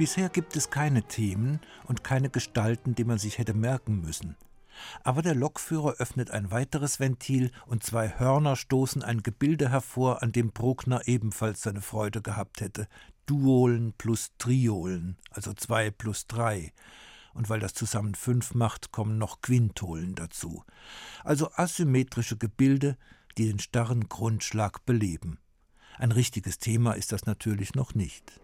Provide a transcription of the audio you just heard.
Bisher gibt es keine Themen und keine Gestalten, die man sich hätte merken müssen. Aber der Lokführer öffnet ein weiteres Ventil und 2 Hörner stoßen ein Gebilde hervor, an dem Bruckner ebenfalls seine Freude gehabt hätte. Duolen plus Triolen, also 2 plus 3. Und weil das zusammen 5 macht, kommen noch Quintolen dazu. Also asymmetrische Gebilde, die den starren Grundschlag beleben. Ein richtiges Thema ist das natürlich noch nicht.